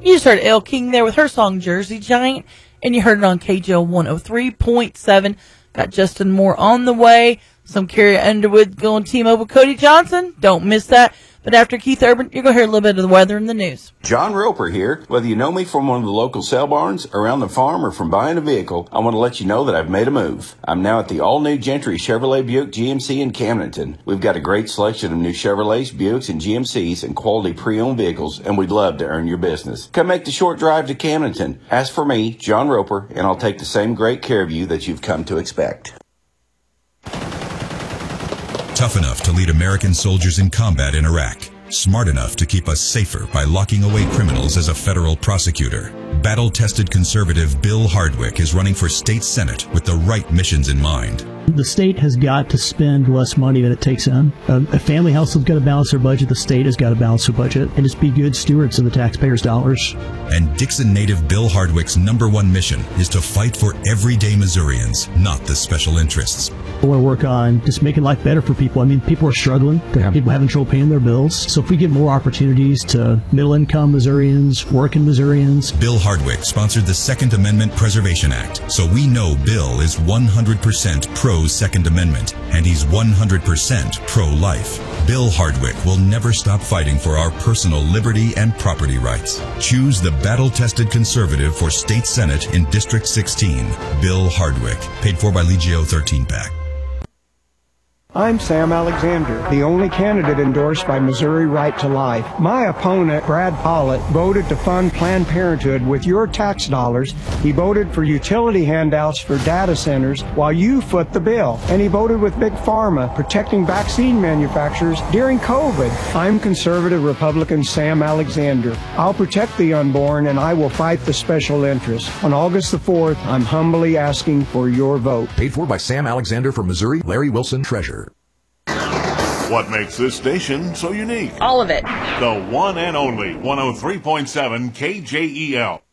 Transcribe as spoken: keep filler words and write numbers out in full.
You just heard Elle King there with her song Jersey Giant, and you heard it on K J O one oh three point seven. Got Justin Moore on the way. Some Carrie Underwood going team up with Cody Johnson. Don't miss that. But after Keith Urban, you're going to hear a little bit of the weather and the news. John Roper here. Whether you know me from one of the local sale barns, around the farm, or from buying a vehicle, I want to let you know that I've made a move. I'm now at the all-new Gentry Chevrolet Buick G M C in Camdenton. We've got a great selection of new Chevrolets, Buicks, and G M Cs and quality pre-owned vehicles, and we'd love to earn your business. Come make the short drive to Camdenton. Ask for me, John Roper, and I'll take the same great care of you that you've come to expect. Tough enough to lead American soldiers in combat in Iraq. Smart enough to keep us safer by locking away criminals as a federal prosecutor. Battle-tested conservative Bill Hardwick is running for state senate with the right missions in mind. The state has got to spend less money than it takes in. A, a family household's got to balance their budget. The state has got to balance their budget and just be good stewards of the taxpayers' dollars. And Dixon native Bill Hardwick's number one mission is to fight for everyday Missourians, not the special interests. I want to work on just making life better for people. I mean, people are struggling. Yeah. People having trouble paying their bills. So if we give more opportunities to middle-income Missourians, working Missourians. Bill Hardwick sponsored the Second Amendment Preservation Act, so we know Bill is one hundred percent pro-Second Amendment, and he's one hundred percent pro-life. Bill Hardwick will never stop fighting for our personal liberty and property rights. Choose the battle-tested conservative for State Senate in District sixteen. Bill Hardwick, paid for by Legio thirteen pack. I'm Sam Alexander, the only candidate endorsed by Missouri Right to Life. My opponent, Brad Pollitt, voted to fund Planned Parenthood with your tax dollars. He voted for utility handouts for data centers while you foot the bill. And he voted with Big Pharma, protecting vaccine manufacturers during COVID. I'm conservative Republican Sam Alexander. I'll protect the unborn and I will fight the special interests. On August the fourth, I'm humbly asking for your vote. Paid for by Sam Alexander from Missouri, Larry Wilson, Treasurer. What makes this station so unique? All of it. The one and only one oh three point seven K J E L.